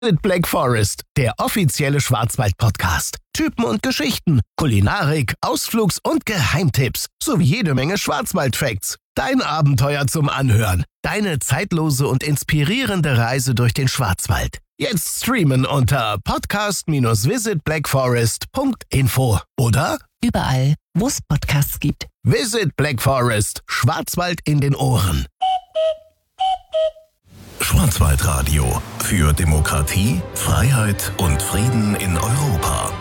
Black Forest, der offizielle Schwarzwald-Podcast. Typen und Geschichten, Kulinarik, Ausflugs- und Geheimtipps sowie jede Menge Schwarzwald-Facts. Dein Abenteuer zum Anhören. Deine zeitlose und inspirierende Reise durch den Schwarzwald. Jetzt streamen unter podcast-visitblackforest.info oder überall, wo es Podcasts gibt. Visit Black Forest, Schwarzwald in den Ohren. Schwarzwaldradio für Demokratie, Freiheit und Frieden in Europa.